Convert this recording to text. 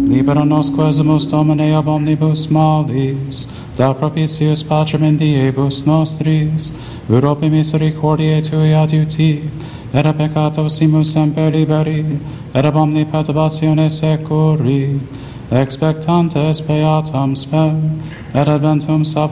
Libera nos quesumus Domine ab omnibus malis, da propitius Patrem in diebus nostris, Europe misericordiae Tui adiuti, et a peccatosimus semper liberi, et ab omni perturbatione securi, expectantes beatam spem, et adventum